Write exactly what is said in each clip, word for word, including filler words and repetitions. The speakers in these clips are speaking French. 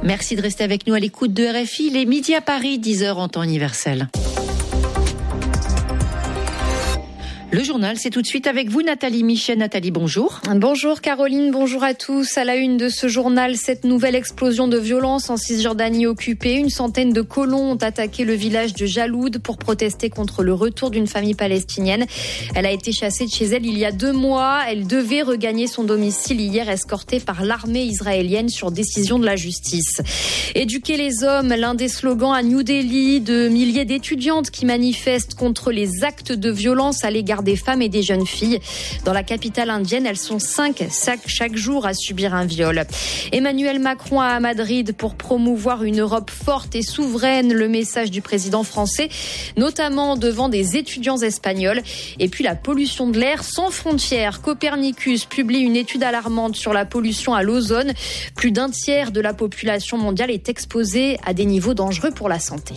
Merci de rester avec nous à l'écoute de R F I. Il est midi à Paris, dix heures en temps universel. Le journal, c'est tout de suite avec vous, Nathalie Michel. Nathalie, bonjour. Bonjour Caroline, bonjour à tous. À la une de ce journal, cette nouvelle explosion de violence en Cisjordanie occupée. Une centaine de colons ont attaqué le village de Jaloud pour protester contre le retour d'une famille palestinienne. Elle a été chassée de chez elle il y a deux mois. Elle devait regagner son domicile hier, escortée par l'armée israélienne sur décision de la justice. Éduquer les hommes, l'un des slogans à New Delhi de milliers d'étudiantes qui manifestent contre les actes de violence à l'égard des femmes et des jeunes filles. Dans la capitale indienne, elles sont cinq chaque jour à subir un viol. Emmanuel Macron à Madrid pour promouvoir une Europe forte et souveraine, le message du président français, notamment devant des étudiants espagnols. Et puis la pollution de l'air sans frontières. Copernicus publie une étude alarmante sur la pollution à l'ozone. Plus d'un tiers de la population mondiale est exposée à des niveaux dangereux pour la santé.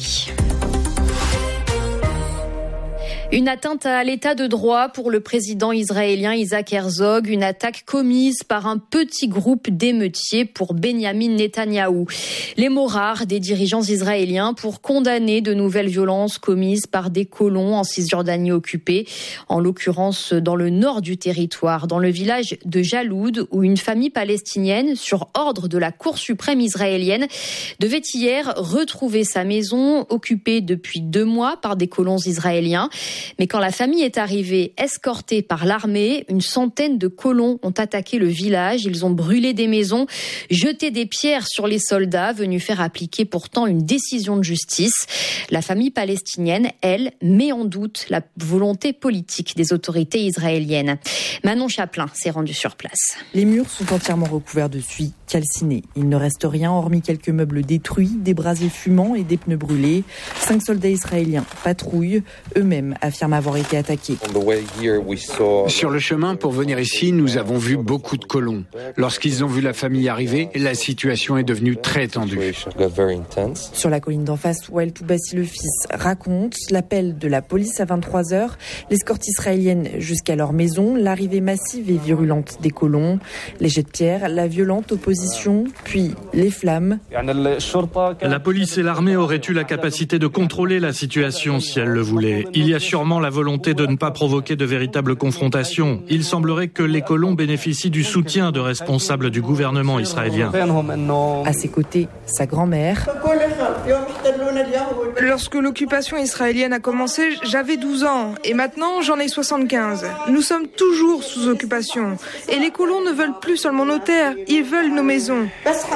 Une atteinte à l'état de droit pour le président israélien Isaac Herzog, une attaque commise par un petit groupe d'émeutiers pour Benyamin Netanyahou. Les mots rares des dirigeants israéliens pour condamner de nouvelles violences commises par des colons en Cisjordanie occupée, en l'occurrence dans le nord du territoire, dans le village de Jaloud, où une famille palestinienne, sur ordre de la Cour suprême israélienne, devait hier retrouver sa maison occupée depuis deux mois par des colons israéliens. Mais quand la famille est arrivée, escortée par l'armée, une centaine de colons ont attaqué le village. Ils ont brûlé des maisons, jeté des pierres sur les soldats, venus faire appliquer pourtant une décision de justice. La famille palestinienne, elle, met en doute la volonté politique des autorités israéliennes. Manon Chaplin s'est rendue sur place. Les murs sont entièrement recouverts de suie, calcinés. Il ne reste rien hormis quelques meubles détruits, des brasiers fumants et des pneus brûlés. Cinq soldats israéliens patrouillent, eux-mêmes affirment avoir été attaqués. Sur le chemin pour venir ici, nous avons vu beaucoup de colons. Lorsqu'ils ont vu la famille arriver, la situation est devenue très tendue. Sur la colline d'en face, Wael Toubassi le fils raconte l'appel de la police à vingt-trois heures, l'escorte israélienne jusqu'à leur maison, l'arrivée massive et virulente des colons, les jets de pierre, la violente opposition, puis les flammes. La police et l'armée auraient eu la capacité de contrôler la situation si elles le voulaient. Il y a sûrement la volonté de ne pas provoquer de véritables confrontations. Il semblerait que les colons bénéficient du soutien de responsables du gouvernement israélien. À ses côtés, sa grand-mère. Lorsque l'occupation israélienne a commencé, j'avais douze ans et maintenant j'en ai soixante-quinze. Nous sommes toujours sous occupation et les colons ne veulent plus seulement nos terres, ils veulent nos maisons.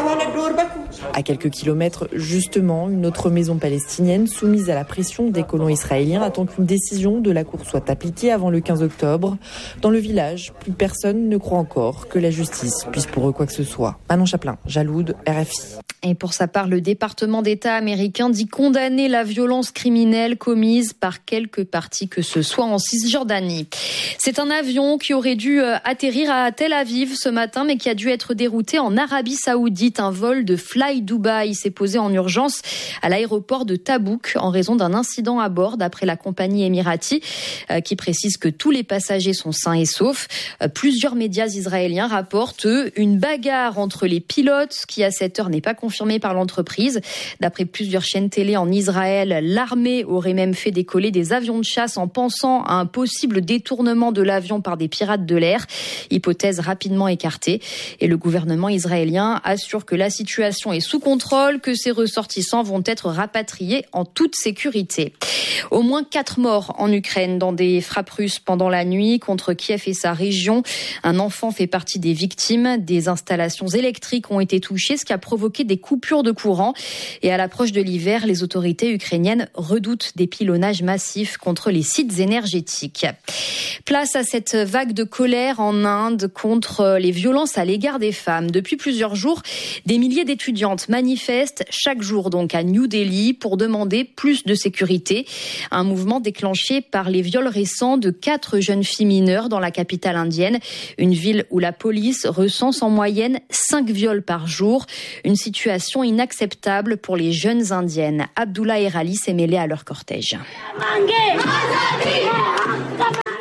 À quelques kilomètres, justement, une autre maison palestinienne soumise à la pression des colons israéliens attend qu'une décision de la Cour soit appliquée avant le quinze octobre. Dans le village, plus personne ne croit encore que la justice puisse pour eux quoi que ce soit. Manon Chaplin, Jaloud, R F I. Et pour sa part, le département d'État américain dit condamner la violence criminelle commise par quelque parti que ce soit en Cisjordanie. C'est un avion qui aurait dû atterrir à Tel Aviv ce matin, mais qui a dû être dérouté en Arabie Saoudite. Un vol de Fly Dubai s'est posé en urgence à l'aéroport de Tabouk en raison d'un incident à bord, d'après la compagnie Emirati, qui précise que tous les passagers sont sains et saufs. Plusieurs médias israéliens rapportent, eux, une bagarre entre les pilotes, qui à cette heure n'est pas confirmée par l'entreprise. D'après plusieurs chaînes télé en Israël, l'armée aurait même fait décoller des avions de chasse en pensant à un possible détournement de l'avion par des pirates de l'air. Hypothèse rapidement écartée. Et le gouvernement israélien assure que la situation est sous contrôle, que ses ressortissants vont être rapatriés en toute sécurité. Au moins quatre morts en Ukraine dans des frappes russes pendant la nuit contre Kiev et sa région. Un enfant fait partie des victimes. Des installations électriques ont été touchées, ce qui a provoqué des coupures de courant. Et à l'approche de l'hiver, les autorités ukrainiennes redoutent des pilonnages massifs contre les sites énergétiques. Place à cette vague de colère en Inde contre les violences à l'égard des femmes. Depuis plusieurs jours, des milliers d'étudiantes manifestent chaque jour donc à New Delhi pour demander plus de sécurité. Un mouvement déclenché par les viols récents de quatre jeunes filles mineures dans la capitale indienne, une ville où la police recense en moyenne cinq viols par jour. Une situation inacceptable pour les jeunes indiennes. Abdullah Erali s'est mêlé à leur cortège.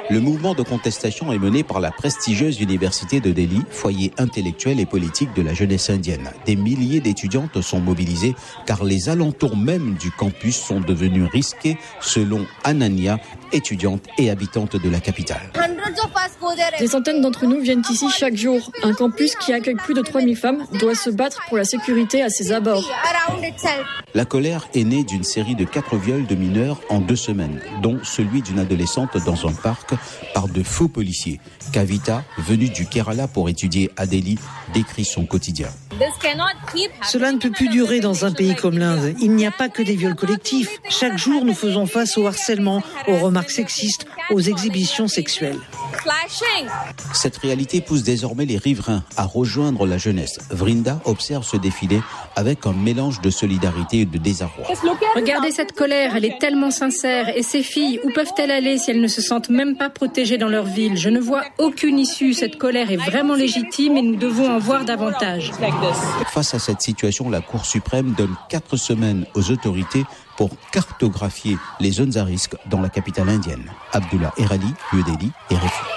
Le mouvement de contestation est mené par la prestigieuse université de Delhi, foyer intellectuel et politique de la jeunesse indienne. Des milliers d'étudiantes sont mobilisées car les alentours même du campus sont devenus risqués, selon Ananya, étudiante et habitante de la capitale. Des centaines d'entre nous viennent ici chaque jour. Un campus qui accueille plus de trois mille femmes doit se battre pour la sécurité à ses abords. La colère est née d'une série de quatre viols de mineurs en deux semaines, dont celui d'une adolescente dans un parc par de faux policiers. Kavita, venue du Kerala pour étudier à Delhi, décrit son quotidien. Cela ne peut plus durer dans un pays comme l'Inde. Il n'y a pas que des viols collectifs. Chaque jour, nous faisons face au harcèlement, aux remarques sexistes, aux exhibitions sexuelles. Cette réalité pousse désormais les riverains à rejoindre la jeunesse. Vrinda observe ce défilé avec un mélange de solidarité et de désarroi. Regardez cette colère, elle est tellement sincère. Et ces filles, où peuvent-elles aller si elles ne se sentent même pas protégées dans leur ville? Je ne vois aucune issue. Cette colère est vraiment légitime et nous devons en voir davantage. Face à cette situation, la Cour suprême donne quatre semaines aux autorités pour cartographier les zones à risque dans la capitale indienne. Abdullah Erali, New Delhi, R F I.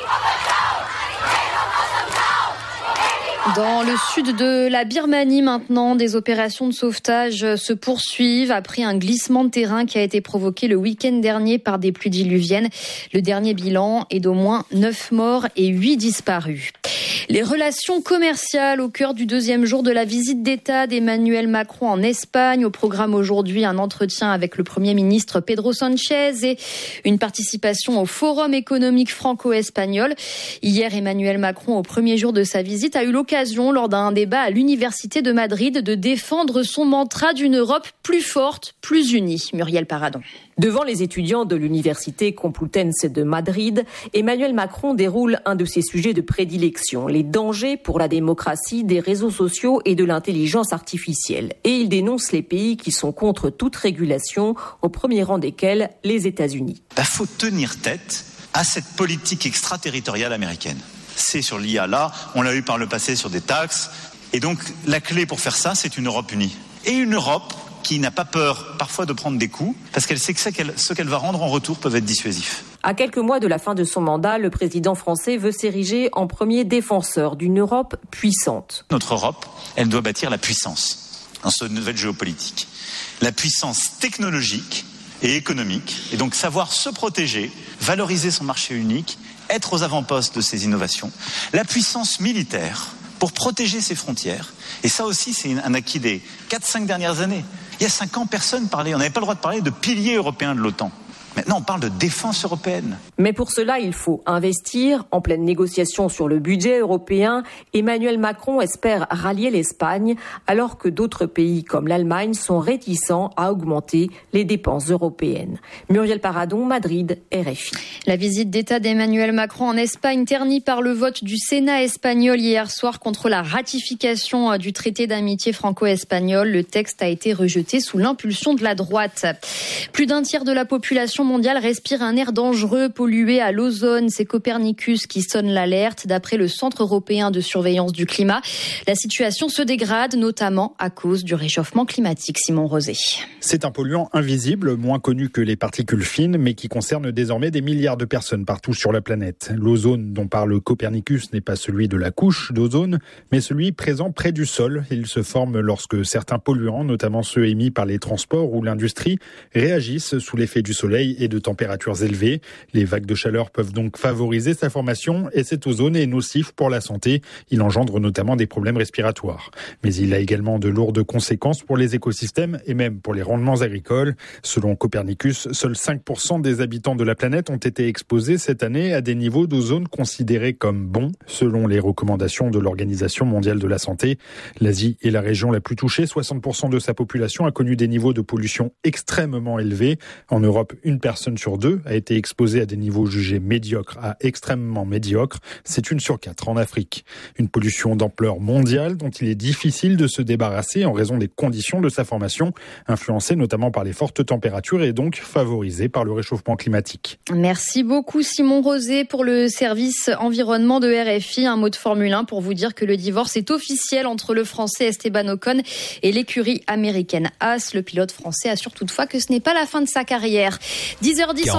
Dans le sud de la Birmanie maintenant, des opérations de sauvetage se poursuivent après un glissement de terrain qui a été provoqué le week-end dernier par des pluies diluviennes. Le dernier bilan est d'au moins neuf morts et huit disparus. Les relations commerciales au cœur du deuxième jour de la visite d'État d'Emmanuel Macron en Espagne. Au programme aujourd'hui, un entretien avec le Premier ministre Pedro Sánchez et une participation au Forum économique franco-espagnol. Hier, Emmanuel Macron, au premier jour de sa visite, a eu l'occasion, lors d'un débat à l'Université de Madrid, de défendre son mantra d'une Europe plus forte, plus unie. Muriel Paradon. Devant les étudiants de l'Université Complutense de Madrid, Emmanuel Macron déroule un de ses sujets de prédilection, les dangers pour la démocratie des réseaux sociaux et de l'intelligence artificielle. Et il dénonce les pays qui sont contre toute régulation, au premier rang desquels les États-Unis. Il faut tenir tête à cette politique extraterritoriale américaine. C'est sur l'I A là, on l'a eu par le passé sur des taxes. Et donc la clé pour faire ça, c'est une Europe unie. Et une Europe qui n'a pas peur parfois de prendre des coups, parce qu'elle sait que ce qu'elle, ce qu'elle va rendre en retour peuvent être dissuasifs. À quelques mois de la fin de son mandat, le président français veut s'ériger en premier défenseur d'une Europe puissante. Notre Europe, elle doit bâtir la puissance dans cette nouvelle géopolitique. La puissance technologique et économique, et donc savoir se protéger, valoriser son marché unique, être aux avant-postes de ses innovations. La puissance militaire pour protéger ses frontières. Et ça aussi, c'est un acquis des quatre cinq dernières années. Il y a cinq ans, personne ne parlait. On n'avait pas le droit de parler de pilier européen de l'OTAN. Maintenant, on parle de défense européenne. Mais pour cela, il faut investir. En pleine négociation sur le budget européen, Emmanuel Macron espère rallier l'Espagne, alors que d'autres pays comme l'Allemagne sont réticents à augmenter les dépenses européennes. Muriel Paradon, Madrid, R F I. La visite d'État d'Emmanuel Macron en Espagne, ternie par le vote du Sénat espagnol hier soir contre la ratification du traité d'amitié franco-espagnol. Le texte a été rejeté sous l'impulsion de la droite. Plus d'un tiers de la population mondiale respire un air dangereux, pollué à l'ozone. C'est Copernicus qui sonne l'alerte. D'après le Centre européen de surveillance du climat, la situation se dégrade, notamment à cause du réchauffement climatique. Simon Rosé. C'est un polluant invisible, moins connu que les particules fines, mais qui concerne désormais des milliards de personnes partout sur la planète. L'ozone dont parle Copernicus n'est pas celui de la couche d'ozone, mais celui présent près du sol. Il se forme lorsque certains polluants, notamment ceux émis par les transports ou l'industrie, réagissent sous l'effet du soleil et de températures élevées. Les vagues de chaleur peuvent donc favoriser sa formation et cet ozone est nocif pour la santé. Il engendre notamment des problèmes respiratoires. Mais il a également de lourdes conséquences pour les écosystèmes et même pour les rendements agricoles. Selon Copernicus, seuls cinq pour cent des habitants de la planète ont été exposés cette année à des niveaux d'ozone considérés comme bons, selon les recommandations de l'Organisation mondiale de la santé. L'Asie est la région la plus touchée. soixante pour cent de sa population a connu des niveaux de pollution extrêmement élevés. En Europe, une personne sur deux a été exposée à des niveaux jugés médiocres à extrêmement médiocres. C'est une sur quatre en Afrique. Une pollution d'ampleur mondiale dont il est difficile de se débarrasser en raison des conditions de sa formation, influencée notamment par les fortes températures et donc favorisée par le réchauffement climatique. Merci beaucoup Simon Rosé pour le service environnement de R F I. Un mot de Formule un pour vous dire que le divorce est officiel entre le Français Esteban Ocon et l'écurie américaine Haas. Le pilote français assure toutefois que ce n'est pas la fin de sa carrière. dix heures dix